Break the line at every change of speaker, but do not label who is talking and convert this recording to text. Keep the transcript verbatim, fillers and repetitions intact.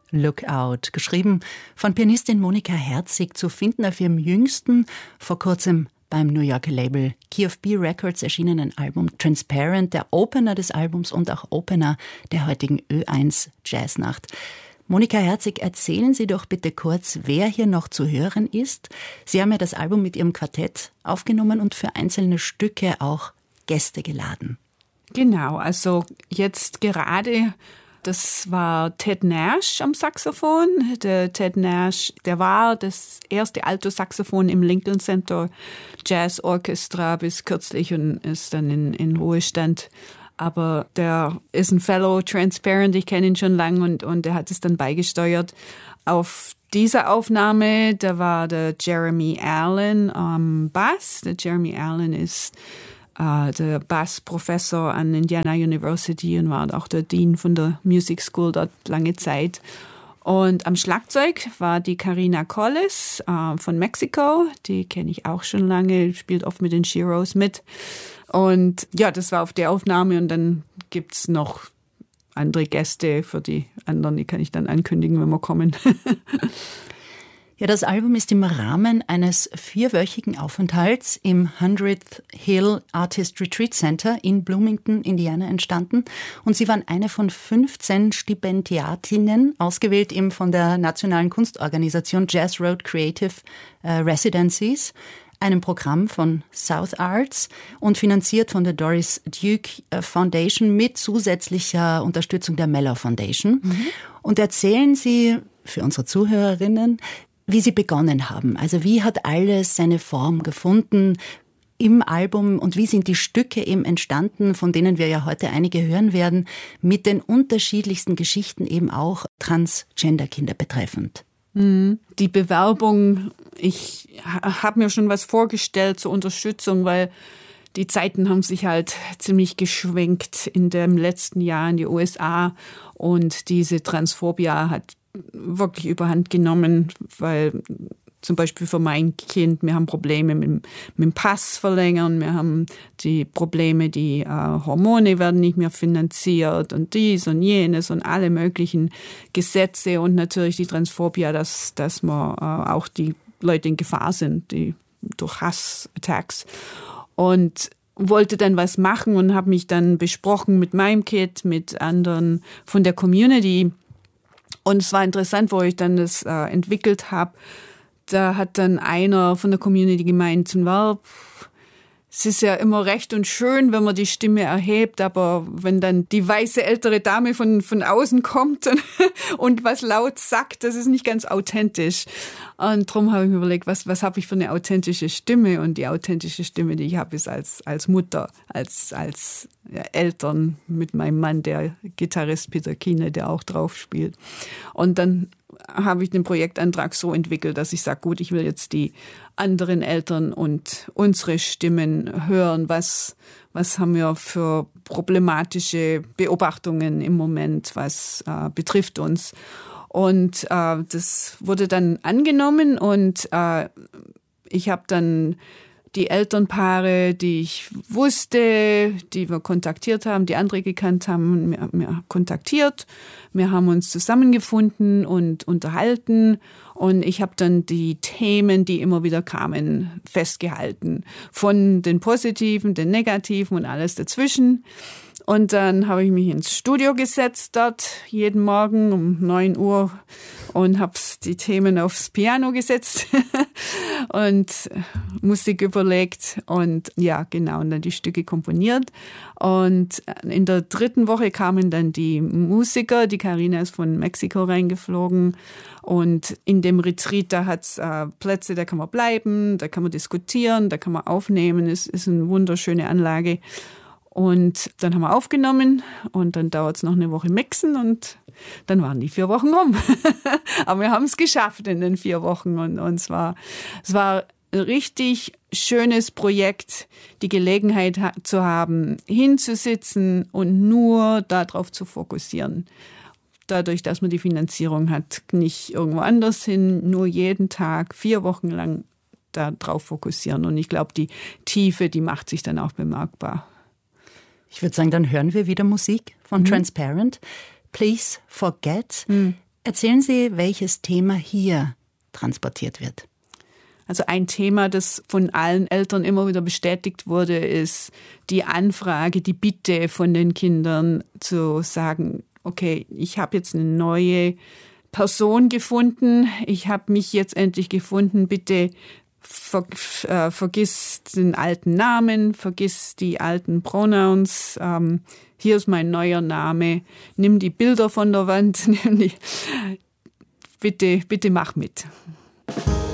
Lookout, geschrieben von Pianistin Monika Herzig, zu finden auf ihrem jüngsten, vor kurzem beim New Yorker Label Key of B Records erschienenen Album Transparent, der Opener des Albums und auch Opener der heutigen Ö eins Jazznacht. Monika Herzig, erzählen Sie doch bitte kurz, wer hier noch zu hören ist. Sie haben ja das Album mit Ihrem Quartett aufgenommen und für einzelne Stücke auch Gäste geladen.
Genau, also jetzt gerade, das war Ted Nash am Saxophon. Der Ted Nash, der war das erste Alto-Saxophon im Lincoln Center Jazz Orchestra bis kürzlich und ist dann in, in Ruhestand. Aber der ist ein Fellow Transparent, ich kenne ihn schon lange und, und der hat es dann beigesteuert. Auf dieser Aufnahme, da war der Jeremy Allen am Bass. Der Jeremy Allen ist äh, der Bassprofessor an Indiana University und war auch der Dean von der Music School dort lange Zeit. Und am Schlagzeug war die Karina Collis äh, von Mexiko. Die kenne ich auch schon lange, spielt oft mit den Sheros mit. Und ja, das war auf der Aufnahme und dann gibt's noch andere Gäste für die anderen, die kann ich dann ankündigen, wenn wir kommen.
Ja, das Album ist im Rahmen eines vierwöchigen Aufenthalts im Hundredth Hill Artist Retreat Center in Bloomington, Indiana entstanden. Und Sie waren eine von fünfzehn Stipendiatinnen, ausgewählt eben von der nationalen Kunstorganisation Jazz Road Creative Residencies, einem Programm von South Arts und finanziert von der Doris Duke Foundation mit zusätzlicher Unterstützung der Mellor Foundation. Mhm. Und erzählen Sie für unsere Zuhörerinnen, wie Sie begonnen haben. Also wie hat alles seine Form gefunden im Album und wie sind die Stücke eben entstanden, von denen wir ja heute einige hören werden, mit den unterschiedlichsten Geschichten eben auch Transgender-Kinder betreffend.
Die Bewerbung, ich habe mir schon was vorgestellt zur Unterstützung, weil die Zeiten haben sich halt ziemlich geschwenkt in dem letzten Jahr in die U S A und diese Transphobia hat wirklich überhand genommen, weil zum Beispiel für mein Kind, wir haben Probleme mit, mit dem Pass verlängern, wir haben die Probleme, die äh, Hormone werden nicht mehr finanziert und dies und jenes und alle möglichen Gesetze und natürlich die Transphobia, dass, dass wir äh, auch die Leute in Gefahr sind, die durch Hassattacks. Und wollte dann was machen und habe mich dann besprochen mit meinem Kind, mit anderen von der Community. Und es war interessant, wo ich dann das äh, entwickelt habe. Da hat dann einer von der Community gemeint, well, es ist ja immer recht und schön, wenn man die Stimme erhebt, aber wenn dann die weiße ältere Dame von, von außen kommt und, und was laut sagt, das ist nicht ganz authentisch. Und darum habe ich mir überlegt, was, was habe ich für eine authentische Stimme? Und die authentische Stimme, die ich habe, ist als, als Mutter, als, als ja, Eltern mit meinem Mann, der Gitarrist Peter Kiene, der auch drauf spielt. Und dann habe ich den Projektantrag so entwickelt, dass ich sage, gut, ich will jetzt die anderen Eltern und unsere Stimmen hören. Was, was haben wir für problematische Beobachtungen im Moment, was äh, betrifft uns? Und äh, das wurde dann angenommen und äh, ich habe dann die Elternpaare, die ich wusste, die wir kontaktiert haben, die andere gekannt haben, wir, wir kontaktiert. Wir haben uns zusammengefunden und unterhalten. Und ich habe dann die Themen, die immer wieder kamen, festgehalten. Von den positiven, den negativen und alles dazwischen. Und dann habe ich mich ins Studio gesetzt dort jeden Morgen um neun Uhr und habe die Themen aufs Piano gesetzt und Musik überlegt und ja, genau, und dann die Stücke komponiert. Und in der dritten Woche kamen dann die Musiker, die Karina ist von Mexiko reingeflogen und in dem Retreat, da hat's äh, Plätze, da kann man bleiben, da kann man diskutieren, da kann man aufnehmen, es ist eine wunderschöne Anlage. Und dann haben wir aufgenommen und dann dauert es noch eine Woche mixen und dann waren die vier Wochen rum. Aber wir haben es geschafft in den vier Wochen und, und es war, es war ein richtig schönes Projekt, die Gelegenheit ha- zu haben, hinzusitzen und nur darauf zu fokussieren. Dadurch, dass man die Finanzierung hat, nicht irgendwo anders hin, nur jeden Tag, vier Wochen lang darauf fokussieren. Und ich glaube, die Tiefe, die macht sich dann auch bemerkbar.
Ich würde sagen, dann hören wir wieder Musik von mhm. Transparent. Please Forget. Mhm. Erzählen Sie, welches Thema hier transportiert wird.
Also ein Thema, das von allen Eltern immer wieder bestätigt wurde, ist die Anfrage, die Bitte von den Kindern zu sagen, okay, ich habe jetzt eine neue Person gefunden, ich habe mich jetzt endlich gefunden, bitte ver, äh, vergiss den alten Namen, vergiss die alten Pronouns, ähm, hier ist mein neuer Name, nimm die Bilder von der Wand, nimm die, bitte, bitte mach mit.